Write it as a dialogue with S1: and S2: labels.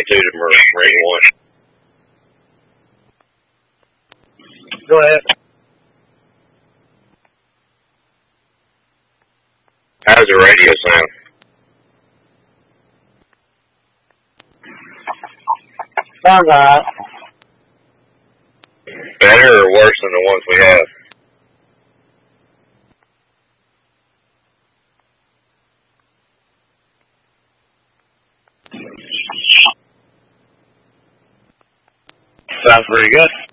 S1: 22 to Marine 1.
S2: Go ahead.
S1: How's the radio sound?
S2: Sounds alright.
S1: Better or worse than the ones we have?
S2: Sounds pretty good.